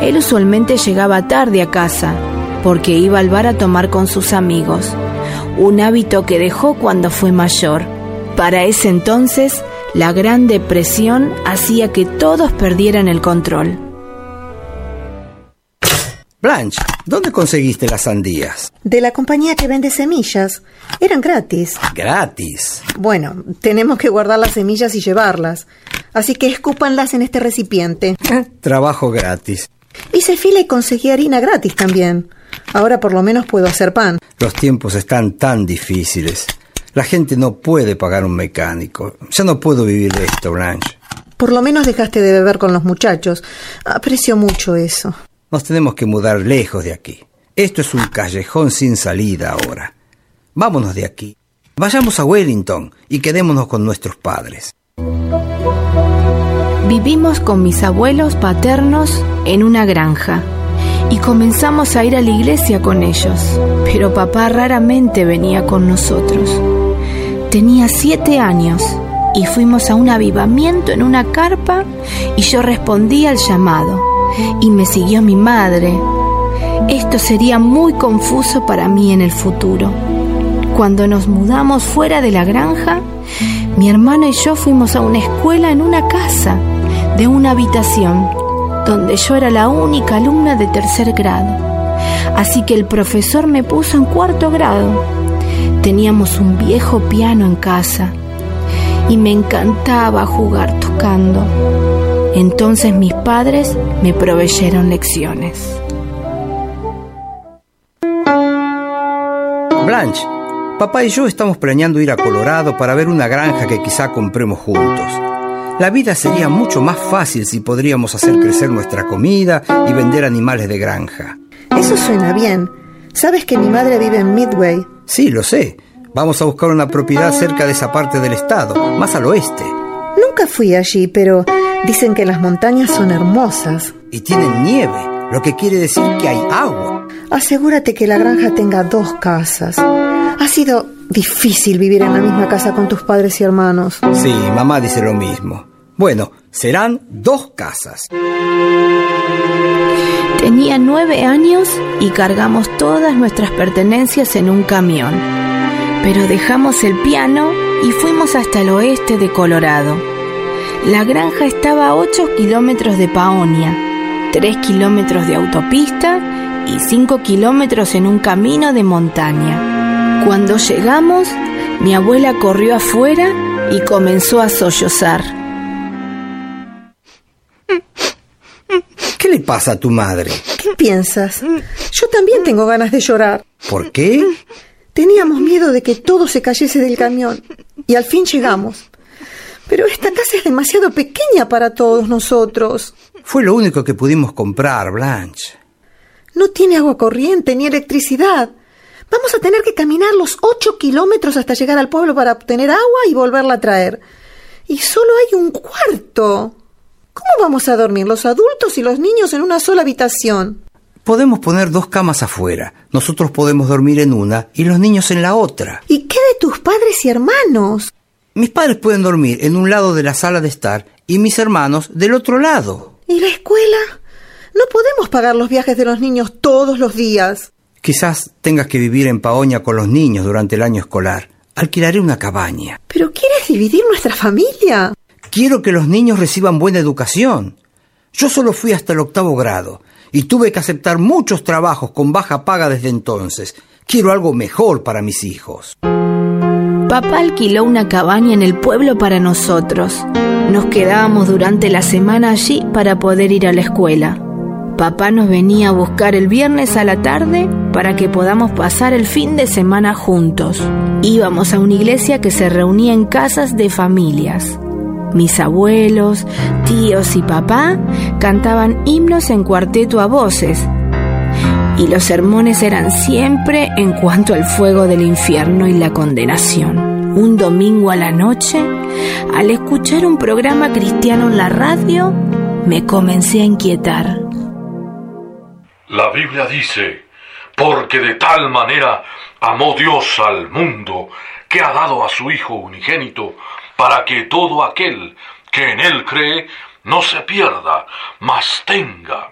Él usualmente llegaba tarde a casa, porque iba al bar a tomar con sus amigos, un hábito que dejó cuando fue mayor. Para ese entonces, la Gran Depresión hacía que todos perdieran el control. Blanche, ¿dónde conseguiste las sandías? De la compañía que vende semillas. Eran gratis. ¿Gratis? Bueno, tenemos que guardar las semillas y llevarlas. Así que escúpanlas en este recipiente. Trabajo gratis. Hice fila y conseguí harina gratis también. Ahora por lo menos puedo hacer pan. Los tiempos están tan difíciles. La gente no puede pagar un mecánico. Ya no puedo vivir de esto, Blanche. Por lo menos dejaste de beber con los muchachos. Aprecio mucho eso. Nos tenemos que mudar lejos de aquí. Esto es un callejón sin salida ahora. Vámonos de aquí. Vayamos a Wellington y quedémonos con nuestros padres. Vivimos con mis abuelos paternos en una granja y comenzamos a ir a la iglesia con ellos, pero papá raramente venía con nosotros. Tenía 7 años y fuimos a un avivamiento en una carpa y yo respondí al llamado y me siguió mi madre. Esto sería muy confuso para mí en el futuro. Cuando nos mudamos fuera de la granja, mi hermano y yo fuimos a una escuela en una casa de una habitación, donde yo era la única alumna de 3er grado. Así que el profesor me puso en 4º grado. Teníamos un viejo piano en casa y me encantaba jugar tocando. Entonces mis padres me proveyeron lecciones. Blanche, papá y yo estamos planeando ir a Colorado para ver una granja que quizá compremos juntos. La vida sería mucho más fácil si podríamos hacer crecer nuestra comida y vender animales de granja. Eso suena bien. ¿Sabes que mi madre vive en Midway? Sí, lo sé. Vamos a buscar una propiedad cerca de esa parte del estado, más al oeste. Nunca fui allí, pero dicen que las montañas son hermosas. Y tienen nieve, lo que quiere decir que hay agua. Asegúrate que la granja tenga 2 casas. Ha sido difícil vivir en la misma casa con tus padres y hermanos. Sí, mamá dice lo mismo. Bueno, serán 2 casas. Tenía 9 años y cargamos todas nuestras pertenencias en un camión. Pero dejamos el piano y fuimos hasta el oeste de Colorado. La granja estaba a 8 kilómetros de Paonia, 3 kilómetros de autopista y 5 kilómetros en un camino de montaña. Cuando llegamos, mi abuela corrió afuera y comenzó a sollozar. ¿Qué le pasa a tu madre? ¿Qué piensas? Yo también tengo ganas de llorar. ¿Por qué? Teníamos miedo de que todo se cayese del camión y al fin llegamos. Pero esta casa es demasiado pequeña para todos nosotros. Fue lo único que pudimos comprar, Blanche. No tiene agua corriente ni electricidad. Vamos a tener que caminar los 8 kilómetros hasta llegar al pueblo para obtener agua y volverla a traer. Y solo hay un cuarto. ¿Cómo vamos a dormir los adultos y los niños en una sola habitación? Podemos poner 2 camas afuera. Nosotros podemos dormir en una y los niños en la otra. ¿Y qué de tus padres y hermanos? Mis padres pueden dormir en un lado de la sala de estar y mis hermanos del otro lado. ¿Y la escuela? No podemos pagar los viajes de los niños todos los días. Quizás tengas que vivir en Paonia con los niños durante el año escolar. Alquilaré una cabaña. ¿Pero quieres dividir nuestra familia? Quiero que los niños reciban buena educación. Yo solo fui hasta el 8º grado y tuve que aceptar muchos trabajos con baja paga desde entonces. Quiero algo mejor para mis hijos. Papá alquiló una cabaña en el pueblo para nosotros. Nos quedábamos durante la semana allí para poder ir a la escuela. Papá nos venía a buscar el viernes a la tarde para que podamos pasar el fin de semana juntos. Íbamos a una iglesia que se reunía en casas de familias. Mis abuelos, tíos y papá cantaban himnos en cuarteto a voces. Y los sermones eran siempre en cuanto al fuego del infierno y la condenación. Un domingo a la noche, al escuchar un programa cristiano en la radio, me comencé a inquietar. La Biblia dice, porque de tal manera amó Dios al mundo, que ha dado a su Hijo unigénito, para que todo aquel que en él cree no se pierda, mas tenga